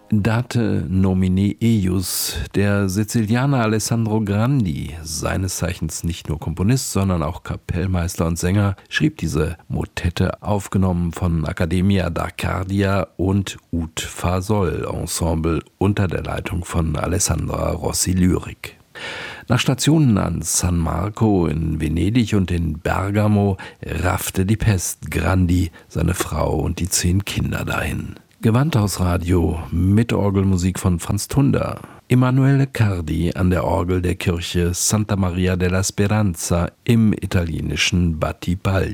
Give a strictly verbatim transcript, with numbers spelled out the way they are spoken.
Date nomine eius. Der Sizilianer Alessandro Grandi, seines Zeichens nicht nur Komponist, sondern auch Kapellmeister und Sänger, schrieb diese Motette, aufgenommen von Accademia d'Arcadia und Ut Fa Sol Ensemble unter der Leitung von Alessandra Rossi Lyrik. Nach Stationen an San Marco in Venedig und in Bergamo raffte die Pest Grandi, seine Frau und die zehn Kinder dahin. Gewandhausradio mit Orgelmusik von Franz Tunder. Emanuele Cardi an der Orgel der Kirche Santa Maria della Speranza im italienischen Battipaglia.